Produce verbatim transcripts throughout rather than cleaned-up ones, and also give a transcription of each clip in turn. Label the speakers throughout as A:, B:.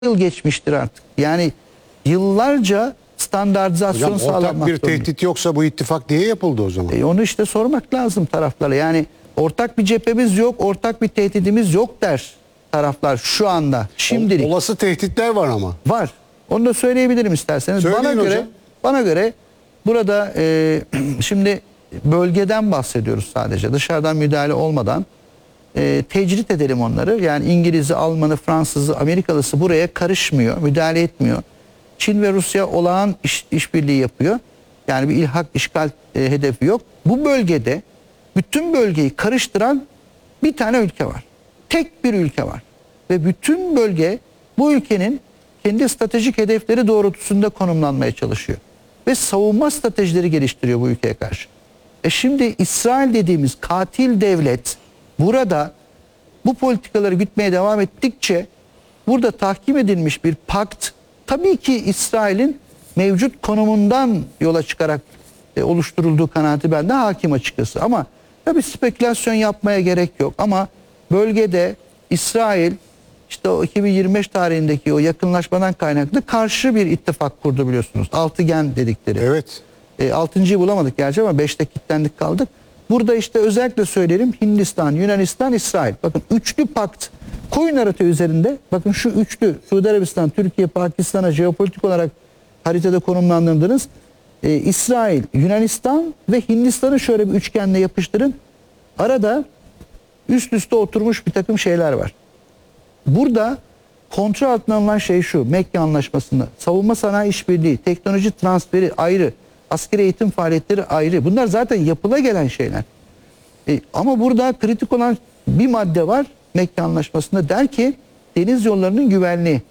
A: yıl geçmiştir artık. Yani yıllarca standartizasyon
B: Hocam,
A: sağlanmak
B: ortak bir
A: zorunda.
B: tehdit yoksa bu ittifak niye yapıldı o zaman?
A: E onu işte sormak lazım taraflara. Yani ortak bir cephemiz yok, ortak bir tehdidimiz yok der taraflar şu anda. Şimdilik.
B: Olası tehditler var ama.
A: Var. Onu da söyleyebilirim isterseniz.
B: Söyleyin
A: bana göre
B: hocam.
A: bana göre burada e, şimdi bölgeden bahsediyoruz sadece. Dışarıdan müdahale olmadan e, tecrit edelim onları. Yani İngiliz'i, Alman'ı, Fransız'ı, Amerikalısı buraya karışmıyor, müdahale etmiyor. Çin ve Rusya olağan iş, işbirliği yapıyor. Yani bir ilhak, işgal e, hedefi yok. Bu bölgede bütün bölgeyi karıştıran bir tane ülke var. Tek bir ülke var. Ve bütün bölge bu ülkenin kendi stratejik hedefleri doğrultusunda konumlanmaya çalışıyor. Ve savunma stratejileri geliştiriyor bu ülkeye karşı. E şimdi İsrail dediğimiz katil devlet burada bu politikaları gütmeye devam ettikçe burada tahkim edilmiş bir pakt tabii ki İsrail'in mevcut konumundan yola çıkarak e, oluşturulduğu kanaati bende hakim açıkçası. Ama tabii spekülasyon yapmaya gerek yok. Ama bölgede İsrail işte o iki bin yirmi beş tarihindeki o yakınlaşmadan kaynaklı karşı bir ittifak kurdu biliyorsunuz. Altıgen dedikleri.
B: Evet.
A: E, altıncıyı bulamadık gerçi ama beşte kilitlendik kaldık. Burada işte özellikle söyleyelim Hindistan, Yunanistan, İsrail. Bakın üçlü pakt koyun harita üzerinde. Bakın şu üçlü Suudi Arabistan, Türkiye, Pakistan'a jeopolitik olarak haritada konumlandırdınız. E, İsrail, Yunanistan ve Hindistan'ı şöyle bir üçgenle yapıştırın. Arada üst üste oturmuş bir takım şeyler var. Burada kontrol altına alınan şey şu: Mekke Anlaşması'nda savunma sanayi işbirliği, teknoloji transferi ayrı, askeri eğitim faaliyetleri ayrı. Bunlar zaten yapıla gelen şeyler. E, ama burada kritik olan bir madde var Mekke Anlaşması'nda, der ki deniz yollarının güvenliği.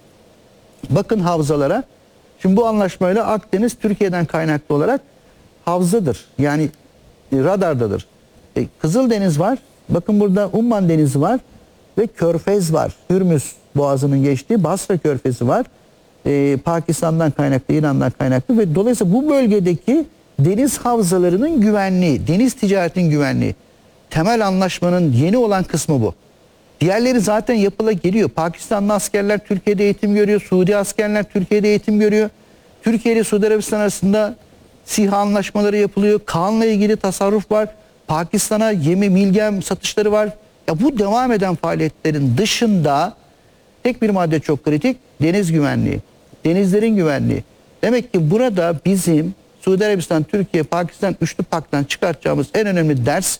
A: Bakın havzalara. Şimdi bu anlaşmayla Akdeniz Türkiye'den kaynaklı olarak havzadır. Yani e, radardadır. E, Kızıldeniz var. Bakın burada Umman Denizi var. Ve Körfez var. Hürmüz Boğazı'nın geçtiği Basra Körfezi var. Ee, Pakistan'dan kaynaklı, İran'dan kaynaklı ve dolayısıyla bu bölgedeki deniz havzalarının güvenliği, deniz ticaretinin güvenliği. Temel anlaşmanın yeni olan kısmı bu. Diğerleri zaten yapıla geliyor. Pakistanlı askerler Türkiye'de eğitim görüyor. Suudi askerler Türkiye'de eğitim görüyor. Türkiye ile Suudi Arabistan arasında SİHA anlaşmaları yapılıyor. Kaan'la ilgili tasarruf var. Pakistan'a yemi, milgem satışları var. Ya bu devam eden faaliyetlerin dışında tek bir madde çok kritik: deniz güvenliği, denizlerin güvenliği. Demek ki burada bizim Suudi Arabistan, Türkiye, Pakistan üçlü pakttan çıkartacağımız en önemli ders,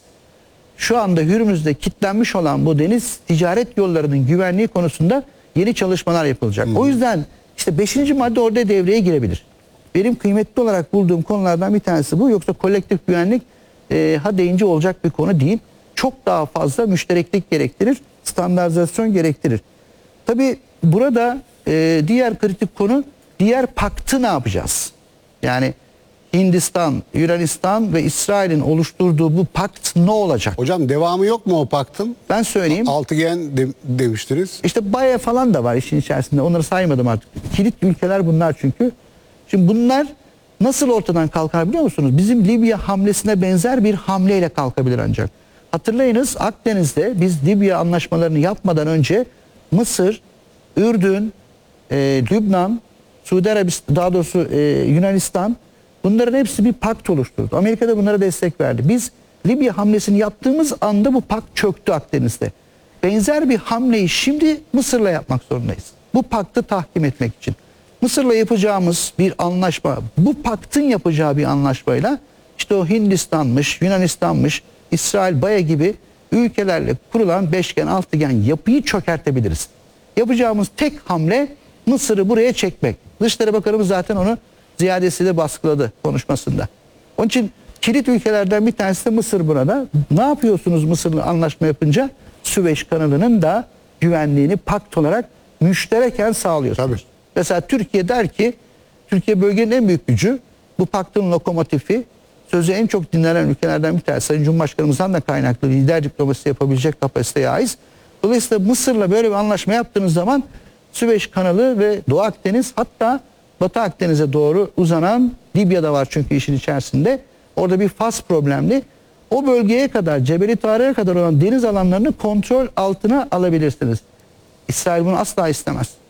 A: şu anda Hürmüz'de kilitlenmiş olan bu deniz ticaret yollarının güvenliği konusunda yeni çalışmalar yapılacak. Hmm. O yüzden işte beşinci madde orada devreye girebilir. Benim kıymetli olarak bulduğum konulardan bir tanesi bu. Yoksa kolektif güvenlik e, ha deyince olacak bir konu değil. Çok daha fazla müştereklik gerektirir, standartizasyon gerektirir. Tabii burada e, diğer kritik konu, diğer paktı ne yapacağız? Yani Hindistan, Yunanistan ve İsrail'in oluşturduğu bu pakt ne olacak?
B: Hocam, devamı yok mu o paktın?
A: Ben söyleyeyim.
B: Altıgen de, demiştiniz.
A: İşte Baye falan da var işin içerisinde. Onları saymadım artık. Kilit ülkeler bunlar çünkü. Şimdi bunlar nasıl ortadan kalkar biliyor musunuz? Bizim Libya hamlesine benzer bir hamleyle kalkabilir ancak. Hatırlayınız, Akdeniz'de biz Libya anlaşmalarını yapmadan önce Mısır, Ürdün, e, Lübnan, Suudi Arabistan, daha doğrusu e, Yunanistan, bunların hepsi bir pakt oluşturdu. Amerika da bunlara destek verdi. Biz Libya hamlesini yaptığımız anda bu pakt çöktü Akdeniz'de. Benzer bir hamleyi şimdi Mısır'la yapmak zorundayız. Bu paktı tahkim etmek için. Mısır'la yapacağımız bir anlaşma, bu paktın yapacağı bir anlaşmayla işte o Hindistan'mış, Yunanistan'mış, İsrail, Baye gibi ülkelerle kurulan beşgen, altıgen yapıyı çökertebiliriz. Yapacağımız tek hamle Mısır'ı buraya çekmek. Dışişleri Bakanımız zaten onu ziyadesiyle baskıladı konuşmasında. Onun için kilit ülkelerden bir tanesi de Mısır burada. Ne yapıyorsunuz Mısır'la anlaşma yapınca? Süveyş kanalının da güvenliğini pakt olarak müştereken sağlıyorsunuz.
B: Tabii.
A: Mesela Türkiye der ki, Türkiye bölgenin en büyük gücü, bu paktın lokomotifi, sözü en çok dinlenen ülkelerden bir tanesi. Sayın Cumhurbaşkanımızdan da kaynaklı lider diplomasisi yapabilecek kapasiteye ait. Dolayısıyla Mısır'la böyle bir anlaşma yaptığınız zaman Süveyş kanalı ve Doğu Akdeniz, hatta Batı Akdeniz'e doğru uzanan Libya da var çünkü işin içerisinde. Orada bir Fas problemli. O bölgeye kadar, Cebeli Tarık'a kadar olan deniz alanlarını kontrol altına alabilirsiniz. İsrail bunu asla istemez.